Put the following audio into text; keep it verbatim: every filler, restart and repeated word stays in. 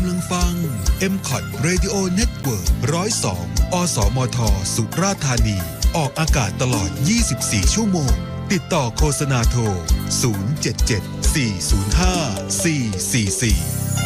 ำลังฟัง เอ็ม คอท Radio Network หนึ่งศูนย์สอง อสมท สุราษฎร์ธานี ออกอากาศตลอด ยี่สิบสี่ ชั่วโมง ติดต่อโฆษณาโทร ศูนย์ เจ็ด เจ็ด สี่ ศูนย์ ห้า สี่ สี่ สี่